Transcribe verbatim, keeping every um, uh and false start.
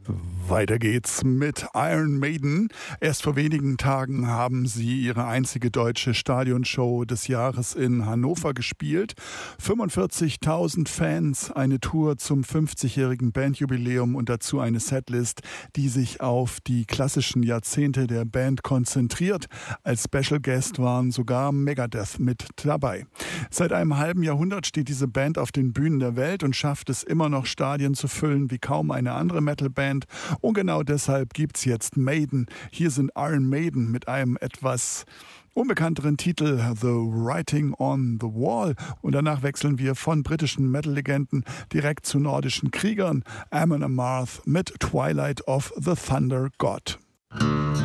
Weiter geht's mit Iron Maiden. Erst vor wenigen Tagen haben sie ihre einzige deutsche Stadionshow des Jahres in Hannover gespielt. fünfundvierzigtausend Fans, eine Tour zum fünfzigjährigen Bandjubiläum und dazu eine Setlist, die sich auf die klassischen Jahrzehnte der Band konzentriert. Als Special Guest waren sogar Megadeth mit dabei. Seit einem halben Jahrhundert steht diese Band auf den Bühnen der Welt und schafft es immer noch, Stadien zu füllen wie kaum eine andere Metalband. Und genau deshalb gibt's jetzt Maiden. Hier sind Iron Maiden mit einem etwas unbekannteren Titel The Writing on the Wall. Und danach wechseln wir von britischen Metal-Legenden direkt zu nordischen Kriegern. Amon Amarth mit Twilight of the Thunder God.